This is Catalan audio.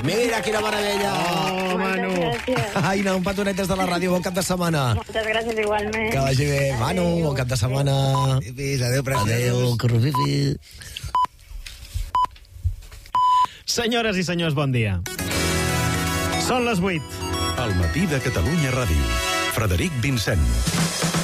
Mira, quina meravella! Oh, Manu. Aina, un petonet des de la ràdio, bon cap de setmana. Moltes gràcies, igualment. Que vagi bé. Manu, bon cap de setmana. Adéu, preciós. Adéu, corrufifi. Senyores i senyors, bon dia. Són les 8. Al matí de Catalunya Ràdio. Frederic Vincent.